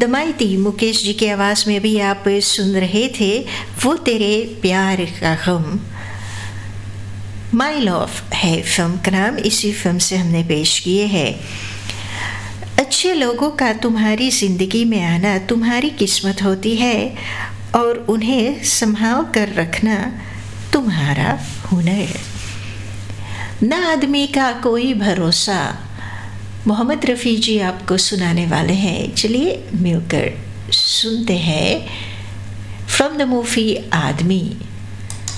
दमाइती मुकेश जी की आवाज़ में भी आप सुन रहे थे वो तेरे प्यार का गम। माई लव है फिल्म का नाम, इसी फिल्म से हमने पेश किए हैं। अच्छे लोगों का तुम्हारी ज़िंदगी में आना तुम्हारी किस्मत होती है और उन्हें संभाल कर रखना तुम्हारा हुनर। ना आदमी का कोई भरोसा, मोहम्मद रफ़ी जी आपको सुनाने वाले हैं। चलिए मिलकर सुनते हैं फ्रॉम द मूवी आदमी।